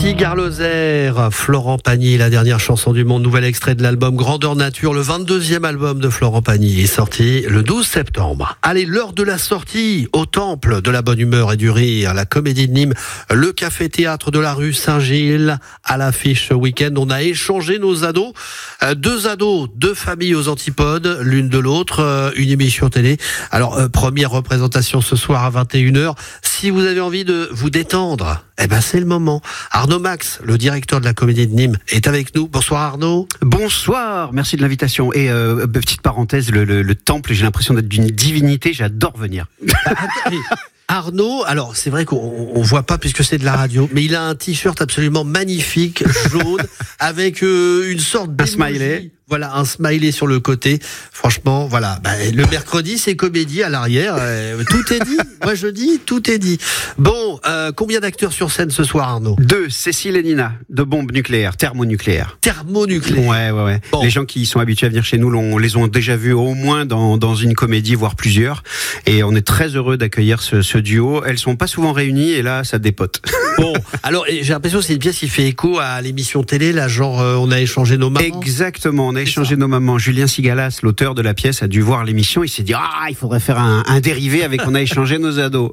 Cigare Lozère, Florent Pagny, la dernière chanson du monde, nouvel extrait de l'album Grandeur Nature, le 22e album de Florent Pagny est sorti le 12 septembre. Allez, l'heure de la sortie au temple de la bonne humeur et du rire, la Comédie de Nîmes, le café-théâtre de la rue Saint-Gilles, à l'affiche ce week-end. On a échangé nos ados, deux familles aux antipodes, l'une de l'autre, une émission télé. Alors, première représentation ce soir à 21h. Si vous avez envie de vous détendre, c'est le moment. Arnaud Max, le directeur de la Comédie de Nîmes, est avec nous. Bonsoir Arnaud. Bonsoir, merci de l'invitation. Et petite parenthèse, le temple, j'ai l'impression d'être d'une divinité, j'adore venir. Arnaud, alors c'est vrai qu'on voit pas puisque c'est de la radio, mais il a un t-shirt absolument magnifique, jaune, avec une sorte de smiley. Voilà, un smiley sur le côté. Franchement, voilà. Le mercredi, c'est comédie à l'arrière. Tout est dit. Moi, je dis, tout est dit. Bon, combien d'acteurs sur scène ce soir, Arnaud ? 2, Cécile et Nina, de bombes nucléaires, thermonucléaires. Thermonucléaires. Ouais. Bon. Les gens qui sont habitués à venir chez nous les ont déjà vus au moins dans une comédie, voire plusieurs. Et on est très heureux d'accueillir ce duo. Elles sont pas souvent réunies et là, ça dépote. Bon, alors j'ai l'impression que c'est une pièce qui fait écho à l'émission télé, là, genre on a échangé nos mamans. Exactement, on a échangé nos mamans. Julien Sigalas, l'auteur de la pièce, a dû voir l'émission. Il s'est dit il faudrait faire un dérivé avec on a échangé nos ados.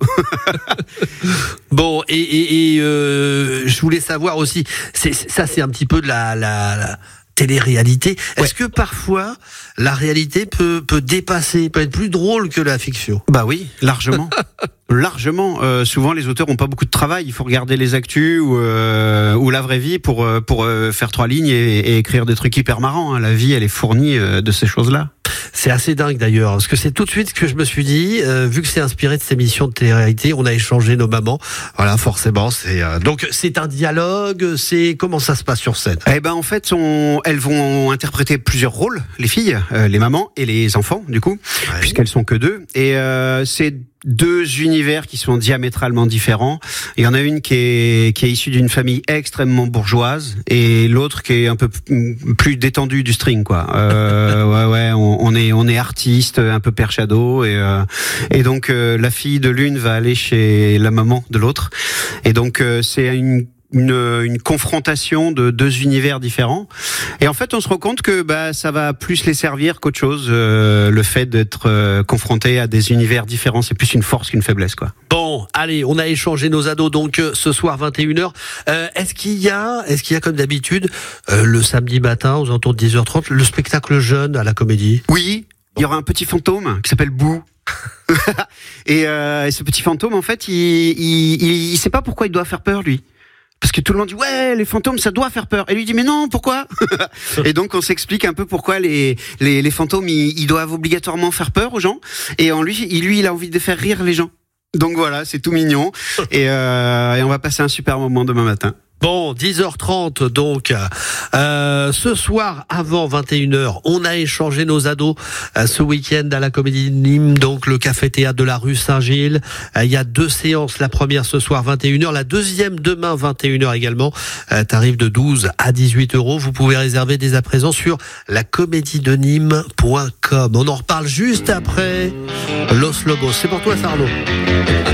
Bon, et je voulais savoir aussi, c'est un petit peu de la télé-réalité. Ouais. Est-ce que parfois la réalité peut dépasser, peut être plus drôle que la fiction ? Bah oui, largement. Largement. Souvent, les auteurs ont pas beaucoup de travail. Il faut regarder les actus ou la vraie vie pour faire 3 lignes et écrire des trucs hyper marrants. La vie, elle est fournie de ces choses-là. C'est assez dingue d'ailleurs, parce que c'est tout de suite ce que je me suis dit, vu que c'est inspiré de ces émissions de télé-réalité, on a échangé nos mamans. Voilà, forcément, donc c'est un dialogue, comment ça se passe sur scène ? En fait, elles vont interpréter plusieurs rôles, les filles, les mamans et les enfants, du coup, puisqu'elles sont que 2. Et c'est 2 univers qui sont diamétralement différents. Il y en a une qui est issue d'une famille extrêmement bourgeoise et l'autre qui est un peu plus détendue du string, quoi. On est artiste, un peu père Shadow et donc la fille de l'une va aller chez la maman de l'autre. Et donc c'est une confrontation de 2 univers différents. Et en fait, on se rend compte que ça va plus les servir qu'autre chose. Le fait d'être confronté à des univers différents, c'est plus une force qu'une faiblesse, quoi. Bon, allez, on a échangé nos ados donc ce soir 21h. Est-ce qu'il y a comme d'habitude le samedi matin aux alentours de 10h30 le spectacle jeune à la Comédie ? Oui, il y aura un petit fantôme qui s'appelle Bou. et ce petit fantôme, en fait, il sait pas pourquoi il doit faire peur, lui. Parce que tout le monde dit les fantômes ça doit faire peur. Et lui dit mais non, pourquoi ? Et donc on s'explique un peu pourquoi les fantômes ils doivent obligatoirement faire peur aux gens. Et lui il a envie de faire rire les gens. Donc voilà, c'est tout mignon. Et on va passer un super moment demain matin. Bon, 10h30 donc, ce soir avant 21h, on a échangé nos ados ce week-end à la Comédie de Nîmes, donc le café-théâtre de la rue Saint-Gilles. Il y a 2 séances, la première ce soir 21h, la deuxième demain 21h également, tarif de 12 à 18 €. Vous pouvez réserver dès à présent sur lacomédiedenîmes.com. On en reparle juste après Los Lobos. C'est pour toi, Arnaud.